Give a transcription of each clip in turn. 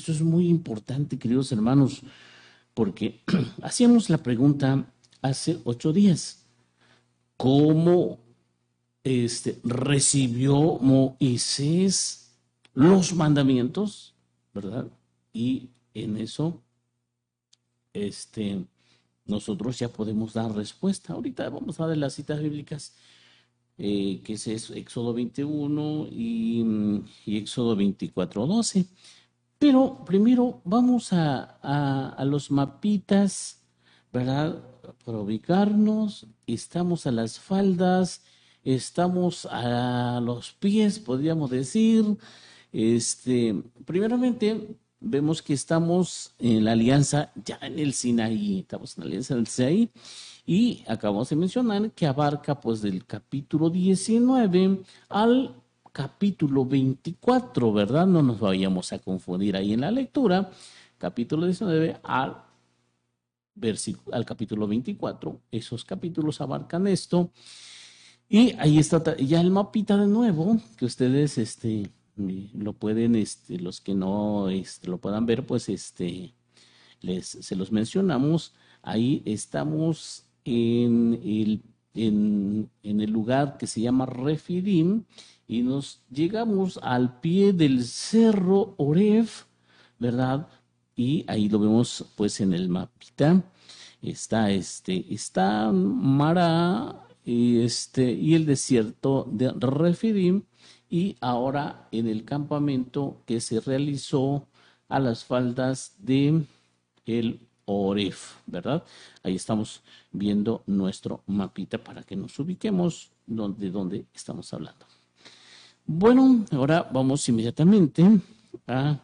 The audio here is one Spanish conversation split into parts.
esto es muy importante, queridos hermanos, porque hacíamos la pregunta hace 8 días. ¿Cómo recibió Moisés los mandamientos? ¿Verdad? Y en eso, nosotros ya podemos dar respuesta. Ahorita vamos a ver las citas bíblicas, que es Éxodo 21 y Éxodo 24:12. Pero primero vamos a los mapitas, ¿verdad? Para ubicarnos. Estamos a las faldas, estamos a los pies, podríamos decir. Primeramente, vemos que estamos en la alianza, ya en el Sinaí, estamos en la alianza del Sinaí, y acabamos de mencionar que abarca pues del capítulo 19 al capítulo 24, ¿verdad? No nos vayamos a confundir ahí en la lectura. Capítulo 19 al capítulo 24, esos capítulos abarcan esto. Y ahí está ya el mapita de nuevo, que ustedes lo pueden, los que no lo puedan ver, pues se los mencionamos. Ahí estamos en el lugar que se llama Refidim, y nos llegamos al pie del cerro Oreb, ¿verdad? Y ahí lo vemos pues en el mapita. Está Mara y el desierto de Refidim, y ahora en el campamento que se realizó a las faldas de el Oref, ¿verdad? Ahí estamos viendo nuestro mapita para que nos ubiquemos de dónde estamos hablando. Bueno, ahora vamos inmediatamente a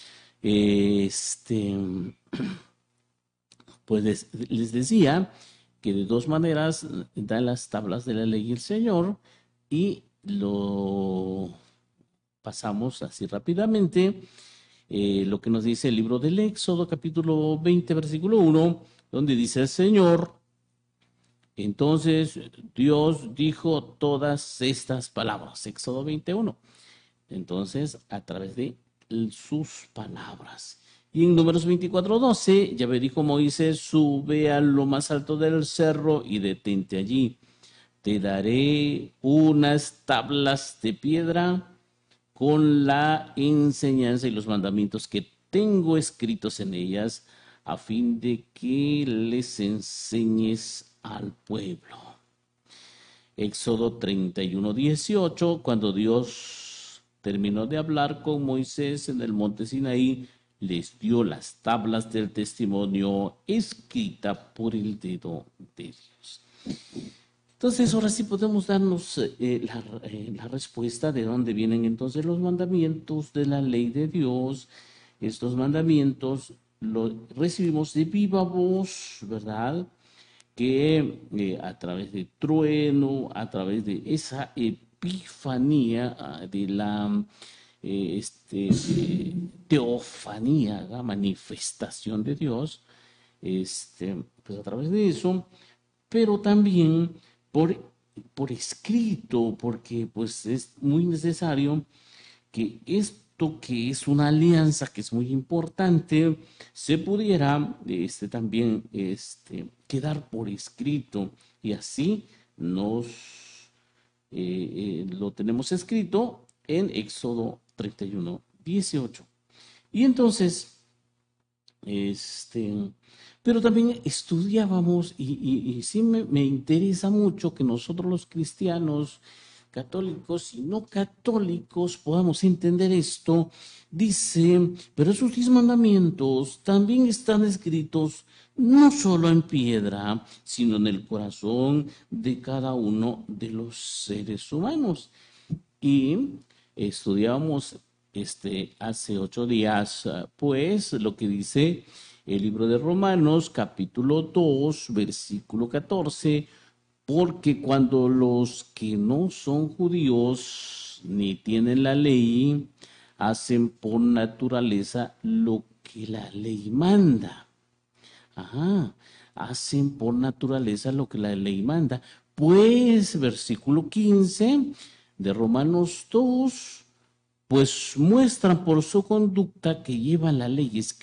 pues les decía que de dos maneras dan las tablas de la ley el Señor, y lo pasamos así rápidamente. Lo que nos dice el libro del Éxodo, capítulo 20, versículo 1, donde dice el Señor: entonces Dios dijo todas estas palabras. Éxodo 21. Entonces, a través de sus palabras. Y en Números 24:12, Yahvé dijo a Moisés: sube a lo más alto del cerro y detente allí. Te daré unas tablas de piedra con la enseñanza y los mandamientos que tengo escritos en ellas, a fin de que les enseñes al pueblo. Éxodo 31:18, cuando Dios terminó de hablar con Moisés en el monte Sinaí, les dio las tablas del testimonio escrita por el dedo de Dios. Entonces, ahora sí podemos darnos la respuesta de dónde vienen entonces los mandamientos de la ley de Dios. Estos mandamientos los recibimos de viva voz, ¿verdad? Que a través de trueno, a través de esa epifanía, de la teofanía, la manifestación de Dios, pues a través de eso, pero también por escrito, porque pues es muy necesario que esto, que es una alianza que es muy importante, se pudiera también quedar por escrito, y así lo tenemos escrito en Éxodo 31:18. Y entonces, pero también estudiábamos, y sí me interesa mucho que nosotros los cristianos, católicos y no católicos, podamos entender esto. Dice: pero esos 10 mandamientos también están escritos no solo en piedra, sino en el corazón de cada uno de los seres humanos. Y estudiamos hace 8 días, pues, lo que dice el libro de Romanos, capítulo 2, versículo 14, porque cuando los que no son judíos ni tienen la ley hacen por naturaleza lo que la ley manda. Hacen por naturaleza lo que la ley manda. Pues, versículo 15 de Romanos 2, pues muestran por su conducta que llevan la ley